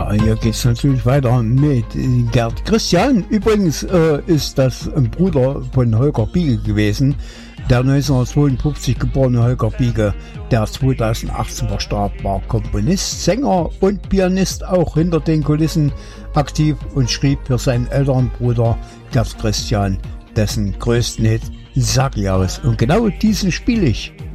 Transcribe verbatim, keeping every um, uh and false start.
Ja, hier geht es natürlich weiter mit Gerd Christian. Übrigens äh, ist das ein Bruder von Holger Biege gewesen. Der neunzehnhundertzweiundfünfzig geborene Holger Biege, der zweitausendachtzehn verstarb, war Komponist, Sänger und Pianist, auch hinter den Kulissen aktiv und schrieb für seinen älteren Bruder Gerd Christian dessen größten Hit Sag ich aus. Und genau diesen spiele ich.